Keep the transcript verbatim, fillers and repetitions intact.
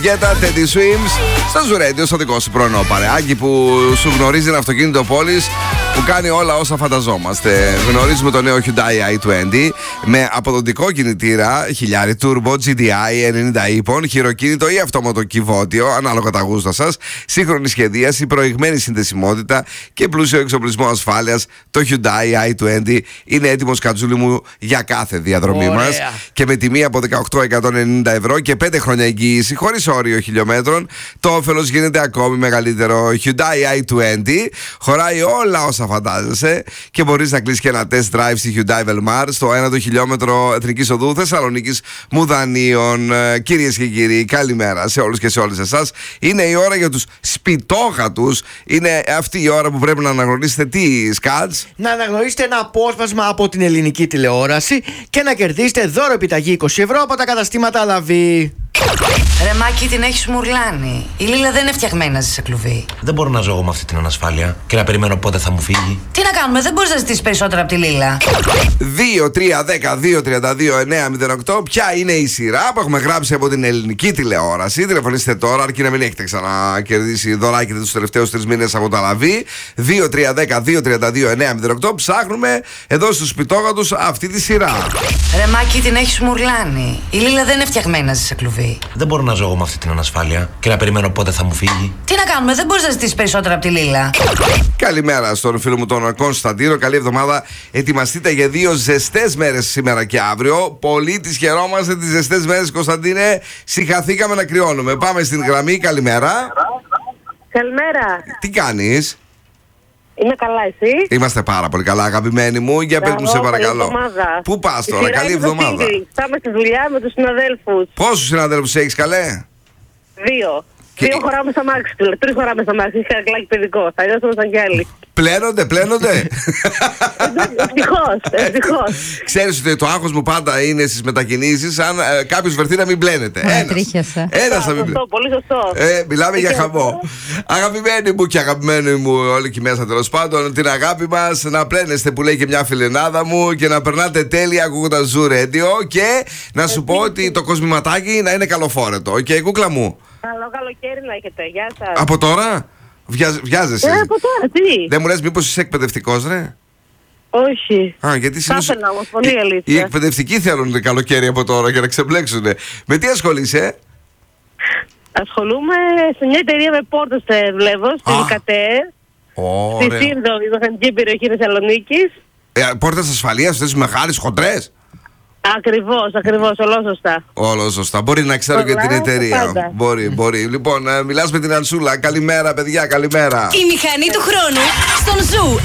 Γκέτα, Teddy Swims. Στο Ζουρέντιο, στο δικό σου πρωινό παρεάκι που σου γνωρίζει ένα αυτοκίνητο πόλης που κάνει όλα όσα φανταζόμαστε. Γνωρίζουμε το νέο Hyundai άι είκοσι με αποδοτικό κινητήρα, χιλιάρι turbo, τζι ντι άι ενενήντα ύπων, χειροκίνητο ή αυτόματο κυβότιο, ανάλογα τα γούστα σας, σύγχρονη σχεδίαση, προηγμένη συνδεσιμότητα και πλούσιο εξοπλισμό ασφάλειας. Το Hyundai άι είκοσι είναι έτοιμος, κατζούλη μου, για κάθε διαδρομή μας. Και με τιμή από δεκαοκτώ χιλιάδες εκατόν ενενήντα ευρώ και πέντε χρόνια εγγύηση χωρίς όριο χιλιόμετρων, το όφελος γίνεται ακόμη μεγαλύτερο. Hyundai άι είκοσι χωράει όλα όσα φαντάζεσαι και μπορείς να κλείσεις και ένα test drive στη Hyundai Velmar στο ένατο χιλιόμετρο Εθνικής Οδού Θεσσαλονίκης Μουδανίων. Κυρίες και κύριοι, καλημέρα σε όλους και σε όλες εσάς. Είναι η ώρα για τους σπιτόγατους. Είναι αυτή η ώρα που πρέπει να αναγνωρίσετε τι, Σκάτς? Να αναγνωρίσετε ένα απόσπασμα από την ελληνική τηλεόραση και να κερδίσετε δώρο επιταγή είκοσι ευρώ από τα καταστήματα Λαβή. Ρε Μάκη, την έχεις μουρλάνει. Η Λίλα δεν είναι φτιαγμένη να ζει σε κλουβί. Δεν μπορώ να ζω εγώ με αυτή την ανασφάλεια και να περιμένω πότε θα μου φύγει. Τι να κάνουμε, δεν μπορείς να ζητήσεις περισσότερα από τη Λίλα. δύο τρία ένα μηδέν δύο τρία δύο εννιά μηδέν οκτώ. Ποια είναι η σειρά που έχουμε γράψει από την ελληνική τηλεόραση? Τηλεφωνήστε τώρα, αρκεί να μην έχετε ξανακερδίσει δωράκι τους τελευταίους τρεις μήνες από τα Λαβή. δύο τρία ένα μηδέν δύο τρία δύο εννιά μηδέν οκτώ. Ψάχνουμε εδώ στους σπιτόγατους αυτή τη σειρά. Ρε Μάκη, την έχεις μουρλάνει. Η Λίλα δεν είναι φτιαγμένη να ζει σε κλουβί. Δεν μπορώ να ζω εγώ με αυτή την ανασφάλεια και να περιμένω πότε θα μου φύγει. Τι να κάνουμε, δεν μπορείς να ζητήσεις περισσότερα από τη Λίλα. Καλημέρα στον φίλο μου τον Κωνσταντίνο. Καλή εβδομάδα. Ετοιμαστείτε για δύο ζεστές μέρες σήμερα και αύριο. Πολύ τις χαιρόμαστε τις ζεστές μέρες, Κωνσταντίνε. Συγχαθήκαμε να κρυώνουμε. Πάμε στην γραμμή. Καλημέρα. Καλημέρα. Τι κάνεις? Είμαι καλά, εσύ? Είμαστε πάρα πολύ καλά, αγαπημένοι μου. Για πες μου, σε παρακαλώ. Πού πας τώρα? Καλή εβδομάδα. Θα είμαι στη δουλειά με τους συναδέλφους. Πόσους συναδέλφους έχεις, καλέ? Δύο. Και... Δύο χωράμε στα μάξι του. Τρεις χωράμε στα μάξι. Έχει καρακλάκι παιδικό. Θα ήμασταν κι άλλοι. Πλένονται, πλένονται. Ευτυχώς, ευτυχώς. Ξέρεις ότι το άγχος μου πάντα είναι στις μετακινήσεις. Αν ε, κάποιος βρεθεί να μην πλένεται. Ένας. Ένας θα μην πλένεται. Πολύ σωστό. Ε, μιλάμε για χαμό. Αγαπημένοι μου και αγαπημένοι μου, όλοι εκεί μέσα τέλος πάντων, την αγάπη μας να πλένεστε, που λέει και μια φιλενάδα μου, και να περνάτε τέλεια ακούγοντας Zoo Radio. Και να σου πω ότι το κοσμηματάκι να είναι καλοφόρετο. Και η κούκλα μου. Καλό καλοκαίρι να έχετε. Γεια σας. Από τώρα? Βιά, βιάζεσαι. Ε, από τώρα, τι? Δεν μου λες μήπως είσαι εκπαιδευτικός, ρε? Όχι. Α, γιατί Θα ήθελα όμως, πολύ οι, αλήθεια. οι εκπαιδευτικοί θέλουν καλοκαίρι από τώρα για να ξεμπλέξουνε. Με τι ασχολείσαι? Ασχολούμαι σε μια εταιρεία με πόρτες, δουλεύω, στην ΚΑΤΕ. Στη Σύνδο, η μηχανική περιοχή Θεσσαλονίκης. Ε, πόρτες ασφαλείας, αυτές μεγάλες, χοντρές. Ακριβώς, ακριβώς, όλο σωστά. Όλο σωστά. Μπορεί να ξέρω και την εταιρεία. Πάντα. Μπορεί, μπορεί. Λοιπόν, ε, μιλάς με την Ανσούλα. Καλημέρα, παιδιά, καλημέρα. Η μηχανή του χρόνου στον Ζου.